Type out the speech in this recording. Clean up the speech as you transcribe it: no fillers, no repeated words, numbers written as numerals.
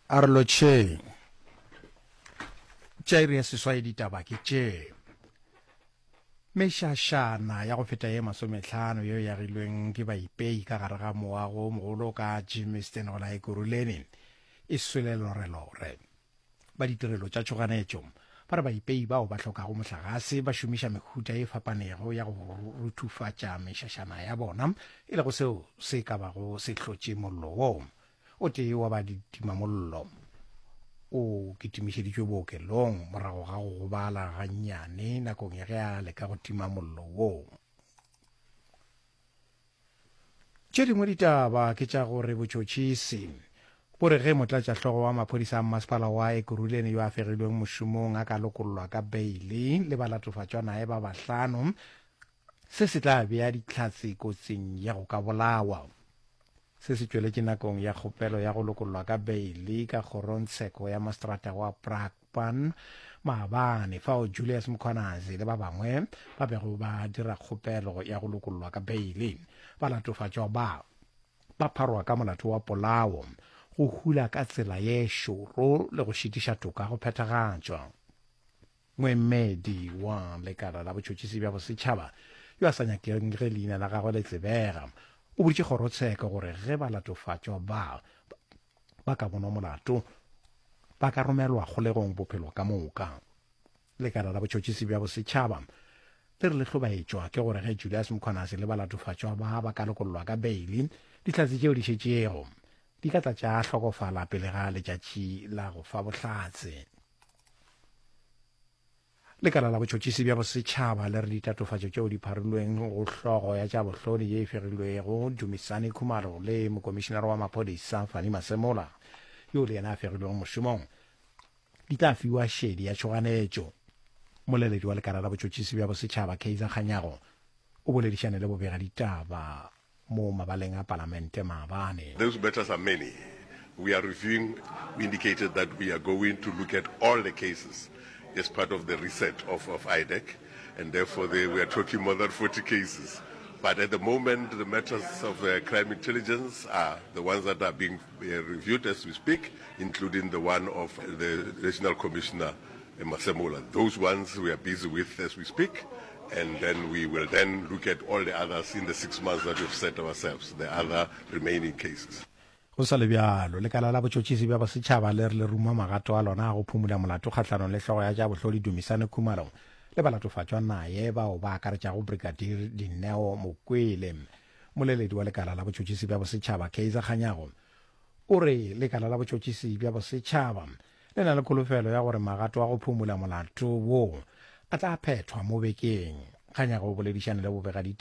Arlo Che Chairi ya seswai ditaba ke tše mešašana ya go feta ye 50 yo ya gilweng ke baipei ka gare ga moago mogolo ka Jimmy Stenola Ekurhuleni e swele lore ba ditirelo tša tšhoganetšo ba re baipei bao ba hlokago mohlagase ba šomiša mehuta e fapanego ya go ruthufatša mešašana ya bona e le go seo se ka bago se hlotše mollo wo o tee wa ba ditimamollo o kitimišeditšwe bookelong morago ga go gobala gannyane nakong ya ge a leka go tima mollo woo. Tše dingwe ditaba ke tša gore botšotšhisi bo re ge motlatšahlogo wa maphodisa a mmasepala wa Ekurhuleni yo a fegilweng mošomong a ka lokollwa ka beile le balatofatšwa nae ba bahlano se se tla bea ditlhatse kotsing ya go ka bolawa. Se se tšweletše nakong ya kgopelo ya go lokollwa ka beile ka kgorontsheko ya mastrata wa Brakpan maabane fao Julius Mkhwanazi le ba bangwe ba bego ba dira kgopelo ya go lokollwa ka beile. Balatofatšwa ba pharwa ka molato wa polao go hula ka tsela ye šoro le go šitiša toka go phethagatšwa. Moemedi wa lekala la botšhotšhisi bja bosetšhaba yo a sa nyakeng ge leina la gagwe le tsebega o boditše kgorotsheko gore ge balatofatšwa ba ka bonwa molato ba ka romelwa kgolegong bophelo ka moka. Lekala la botšhotšhisi bja bosetšhaba le re le hlobaetšwa ke gore ge Julius Mkhwanazi le balatofatšwa ba ka lokollwa ka beile ditlatse tšeo di šetšego di ka tla tša hlokofala pele ga letšatši la go fa bohlatse. Lekala la botšhotšhisi bja bosetšhaba le re ditatofatšo tšeo di pharilweng go hlogo ya tša bohlodi ye e fegilwego Dumisani Khumalo le mokomišenara wa maphodisa Fani Masemola yo le yena a fegilweng mošomong di tla fiwa šedi ya tšhoganetšo. Moleledi wa lekala la botšhotšhisi bja bosetšhaba Kaiser Kganyago o boledišane le bobega ditaba mo mabaleng a palamente maabane. Those matters are many. We are reviewing. We indicated that we are going to look at all the cases as part of the reset of IDEC, and therefore we are talking more than 40 cases. But at the moment, the matters of crime intelligence are the ones that are being reviewed as we speak, including the one of the National Commissioner Masemola. Those ones we are busy with as we speak, and then we will then look at all the others in the 6 months that we've set ourselves, the other remaining cases. Go sa le bjalo lekala la botšhotšhisi bja bosetšhaba le re le ruma magato a lona a go phumula molato kgatlhanong le hlogo ya tša bohlodi Dumisani Khumalo le balatofatšwa naye bao ba akaretšago Brigadier Dineo Mokwele. Moleledi wa lekala la botšhotšhisi bja bosetšhaba Kaiser Kganyago o re lekala la botšhotšhisi bja bosetšhaba le na le kholofelo ya gore magato a go phumula molato wo a tla phethwa mo bekeng. Kganyago o boledišane le bobega